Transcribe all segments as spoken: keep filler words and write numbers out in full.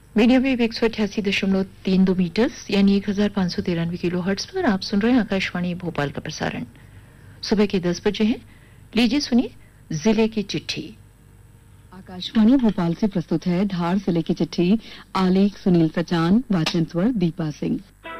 Medium wave एक सौ अठासी दशमलव तीन दो मीटर्स यानी एक हजार पाँच सौ तिरानवे किलो हर्ट्ज पर आप सुन रहे हैं आकाशवाणी भोपाल का प्रसारण। सुबह के दस बजे हैं। लीजिए सुनिए जिले की चिट्ठी। आकाशवाणी भोपाल से प्रस्तुत है धार जिले की चिट्ठी। आलेख सुनील सचान, वाचन स्वर दीपा सिंह।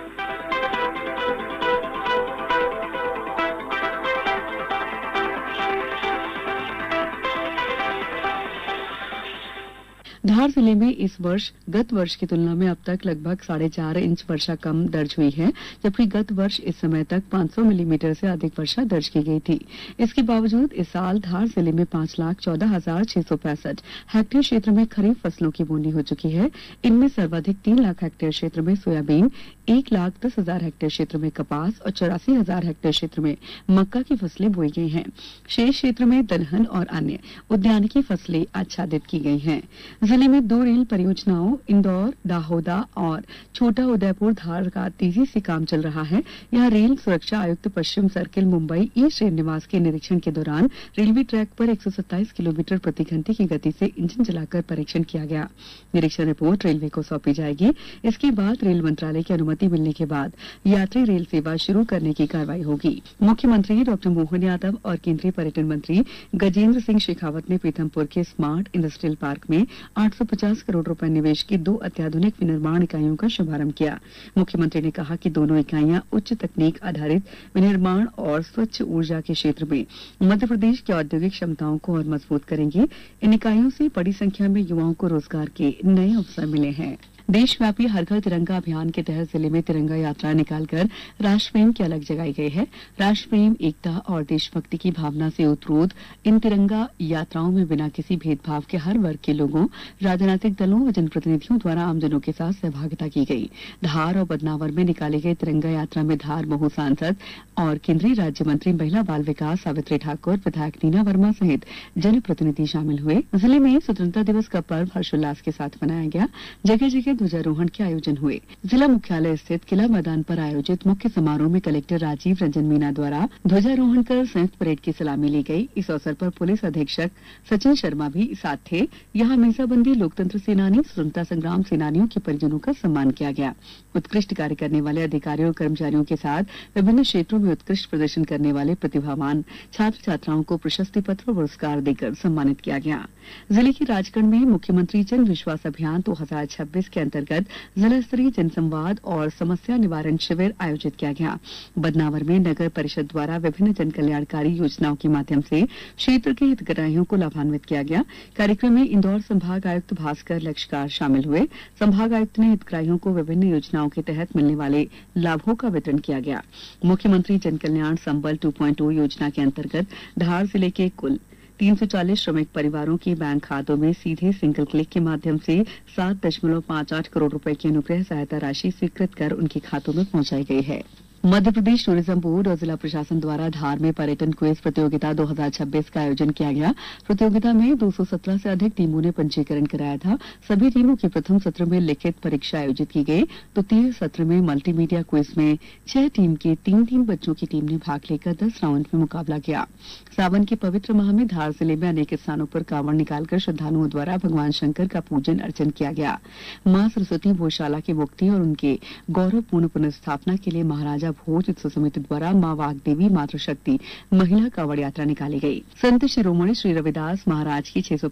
धार जिले में इस वर्ष गत वर्ष की तुलना में अब तक लगभग साढ़े चार इंच वर्षा कम दर्ज हुई है, जबकि गत वर्ष इस समय तक पाँच सौ मिलीमीटर से अधिक वर्षा दर्ज की गई थी। इसके बावजूद इस साल धार जिले में पाँच लाख चौदह हजार छह सौ पैंसठ हेक्टेयर क्षेत्र में खरीफ फसलों की बोनी हो चुकी है। इनमें सर्वाधिक तीन लाख हेक्टेयर क्षेत्र में सोयाबीन, एक लाख दस हजार हेक्टेयर क्षेत्र में कपास और चौरासी हजार हेक्टेयर क्षेत्र में मक्का की फसलें बोई गई हैं। शेष क्षेत्र में दलहन और अन्य उद्यानिकी फसलें आच्छादित की गई हैं। जिले में दो रेल परियोजनाओं इंदौर दाहोदा और छोटा उदयपुर धार का तेजी से काम चल रहा है। यहाँ रेल सुरक्षा आयुक्त पश्चिम सर्किल मुंबई ई श्रीनिवास के निरीक्षण के दौरान रेलवे ट्रैक पर एक सौ सत्ताईस किलोमीटर प्रति घंटे की गति से इंजन चलाकर परीक्षण किया गया। निरीक्षण रिपोर्ट रेलवे को सौंपी जाएगी। इसके बाद रेल मंत्रालय की अनुमति मिलने के बाद यात्री रेल सेवा शुरू करने की कार्रवाई होगी। मुख्यमंत्री डॉक्टर मोहन यादव और केंद्रीय पर्यटन मंत्री गजेंद्र सिंह शेखावत ने पीथमपुर के स्मार्ट इंडस्ट्रियल पार्क में आठ सौ पचास करोड़ रुपए निवेश की दो अत्याधुनिक विनिर्माण इकाइयों का शुभारंभ किया। मुख्यमंत्री ने कहा कि दोनों इकाइयां उच्च तकनीक आधारित विनिर्माण और स्वच्छ ऊर्जा के क्षेत्र में मध्य प्रदेश की औद्योगिक क्षमताओं को और मजबूत करेंगी। इन इकाइयों से बड़ी संख्या में युवाओं को रोजगार के नए अवसर मिले हैं। देशव्यापी हर घर तिरंगा अभियान के तहत जिले में तिरंगा यात्रा निकालकर राष्ट्र प्रेम की अलख जगाई गई है। राष्ट्र प्रेम, एकता और देशभक्ति की भावना से उत्रोध इन तिरंगा यात्राओं में बिना किसी भेदभाव के हर वर्ग के लोगों, राजनीतिक दलों और जनप्रतिनिधियों द्वारा आमजनों के साथ सहभागिता की गई। धार और बदनावर में निकाली गई तिरंगा यात्रा में धार महू सांसद और केंद्रीय राज्य मंत्री महिला बाल विकास सावित्री ठाकुर, विधायक नीना वर्मा सहित जनप्रतिनिधि शामिल हुए। जिले में स्वतंत्रता दिवस का पर्व हर्षोल्लास के साथ मनाया गया। जगह जगह ध्वजारोहण के आयोजन हुए। जिला मुख्यालय स्थित किला मैदान पर आयोजित मुख्य समारोह में कलेक्टर राजीव रंजन मीना द्वारा ध्वजारोहण कर संयुक्त परेड की सलामी ली गई। इस अवसर पर पुलिस अधीक्षक सचिन शर्मा भी साथ थे। यहाँ मीसाबंदी लोकतंत्र सेनानी, स्वतंत्रता संग्राम सेनानियों के परिजनों का सम्मान किया गया। उत्कृष्ट कार्य करने वाले अधिकारियों और कर्मचारियों के साथ विभिन्न क्षेत्रों में उत्कृष्ट प्रदर्शन करने वाले प्रतिभावान छात्र छात्राओं को प्रशस्ति पत्र और पुरस्कार देकर सम्मानित किया गया। जिले के राजगढ़ में मुख्यमंत्री जन विश्वास अभियान दो हजार छब्बीस के अंतर्गत जिला स्तरीय जनसंवाद और समस्या निवारण शिविर आयोजित किया गया। बदनावर में नगर परिषद द्वारा विभिन्न जन कल्याणकारी योजनाओं के माध्यम से क्षेत्र के हितग्राहियों को लाभान्वित किया गया। कार्यक्रम में इंदौर संभाग आयुक्त भास्कर लक्षकार शामिल हुए। संभाग आयुक्त ने हितग्राहियों को विभिन्न योजनाओं के तहत मिलने वाले लाभों का वितरण किया गया। मुख्यमंत्री जन कल्याण संबल टू पॉइंट ओ योजना के अंतर्गत धार जिले के कुल तीन सौ चालीस श्रमिक परिवारों के बैंक खातों में सीधे सिंगल क्लिक के माध्यम से सात दशमलव पाँच आठ करोड़ रुपए की अनुग्रह सहायता राशि स्वीकृत कर उनके खातों में पहुंचाई गई है। मध्य प्रदेश टूरिज्म बोर्ड और जिला प्रशासन द्वारा धार में पर्यटन क्विज प्रतियोगिता दो हजार छब्बीस का आयोजन किया गया। प्रतियोगिता में दो सौ सत्रह से अधिक टीमों ने पंजीकरण कराया था। सभी टीमों के प्रथम सत्र में लिखित परीक्षा आयोजित की गई। द्वितीय सत्र में मल्टीमीडिया क्विज में छह टीम के तीन तीन बच्चों की टीम ने भाग लेकर दस राउंड में मुकाबला किया। सावन के पवित्र माह में धार जिले में अनेक स्थानों पर कांवड़ निकालकर श्रद्धालुओं द्वारा भगवान शंकर का पूजन अर्चन किया गया। मां सरस्वती भोजशाला की मुक्ति और उनके गौरवपूर्ण पुनर्स्थापना के लिए महाराजा भोज उत्सव समिति द्वारा मां वाग्देवी मातृशक्ति महिला कांवड़ यात्रा निकाली गई। संत शिरोमणि श्री रविदास महाराज की छह सौ